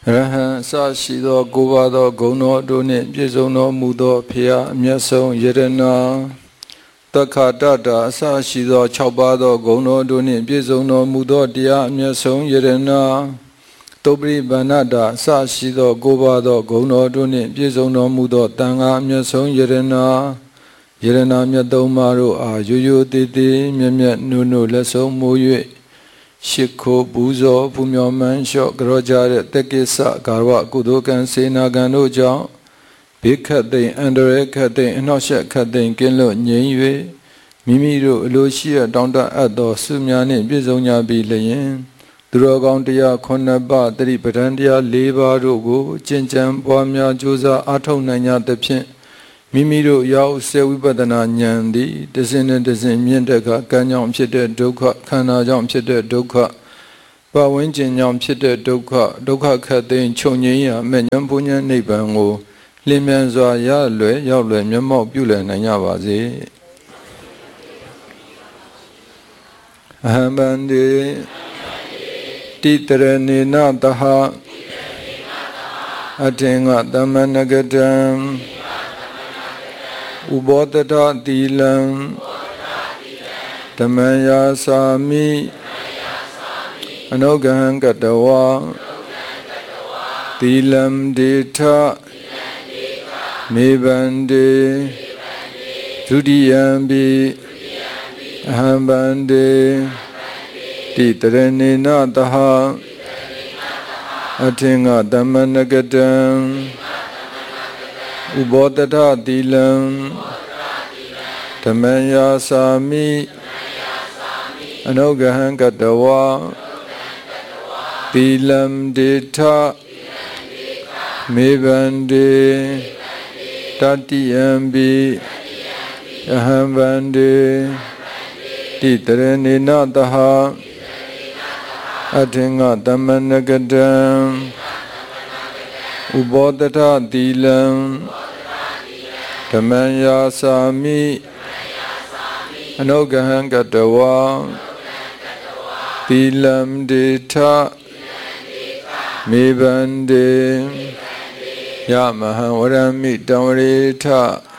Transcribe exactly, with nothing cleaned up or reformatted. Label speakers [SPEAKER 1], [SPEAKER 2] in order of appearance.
[SPEAKER 1] ရဟံစရှိသောကိုးပါးသောဂုဏ်တော်တို့နှင့်ပြည့်စုံတော်မူသောဖျားအမျက်ဆုံးယရနာတက္ခတတာအစရှိသော၆ပါးသောဂုဏ်တော်တို့နှင့်ပြည့်စုံတော်မူသောတရားအမျက်ဆုံးယရနာတုပ္ပရိဗန္နတာအစရှိသောကိုးပါးသောဂုဏ်တော်တို့နှင့်ပြည့်စုံတော်မူသောတန်ခါအမျက်ဆုံးယရနာယရနာမြတ်သုံးပါးတို့အားရိုးရိုးသေးသေးမြတ်မြတ်နုနုလက်ဆုံးမိုး၍ရှိခိုးပူဇော်ပူမြော်မှန်းလျှော့ကြောကြတဲ့တက္ကိစ္စကာရဝကုသိုလ်ကံစေနာကံတို့ကြောင့်ဘေးခတ်သိမ်းအန္တရာယ်ခတ်သိမ်းအနှောက်အယှက်ခတ်သိမ်းကင်းလွတ်ငြိမ်း၍မိမိတို့အလိုရှိရတောင်းတအပ်သောဆုများနှင့်ပြည့်စုံကြပြီလျင်သူတော်ကောင်းတရားခုနှစ်ပါးတတိပဋ္ဌာန်တရားလေးပါးတို့ကိုကျင့်ကြံပွားများကြိုးစားအားထုတ်နိုင်ကြသဖြင့်မိမိတို့ရောက်စေဝိပဿနာဉာဏ်သည်တစင်းနဲ့တစင်းမြင့်တဲ့ကကံကြောင့်ဖြစ်တဲ့ဒုက္ခခန္ဓာကြောင့်ဖြစ်တဲ့ဒုက္ခပဝိဉ္ဇဉ်ကြောင့်ဖြစ်တဲ့ဒုက္ခဒုက္ခခတ်သိမ်းချုပ်ငြိမ်းရာမဲ့ဉဏ်ပူဉ္ဇဉ်နိဗ္ဗာန်ကိုလင်းမြန်စွာရလွယ်ရောက်လွယ်မျက်မှောက်ပြုလည်နိုင်ကြပါစေအဟံဗန္တိတိတရဏေနတဟအထင်္ဂသမဏဂတံဥဘောတတတိလံဓမ္မယာစာမိအနုဂဟံကတဝါတိလံဒေထမေဗန္တေဒုတိယံပိအဟံဗန္တေတိတရဏေနတဟအထင်္ဂသမဏဂတံဥဘောတထတိလံဓမ္မယာစာမိအနုဂဟံကတဝါတိလံဒေထမေဗန္တေတတိယံပိအဟံဗန္တေတိတရဏေနတဟအထင်္ဂသမဏဂတံဥဘောတထတိလံဓမ္မယာစာမိအနုဂဟံကတဝါတိလံဒေထမေဗန္တေယမဟံဝရမိတံဝရေထ